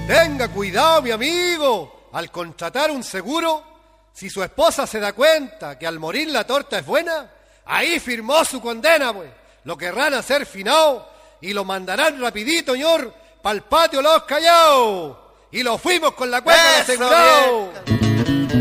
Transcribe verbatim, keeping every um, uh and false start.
Tenga cuidado, mi amigo. Al contratar un seguro, si su esposa se da cuenta que al morir la torta es buena, ahí firmó su condena, pues. Lo querrán hacer finao y lo mandarán rapidito, señor, pa'l patio Los Callados. Y lo fuimos con la cueca del asegurado.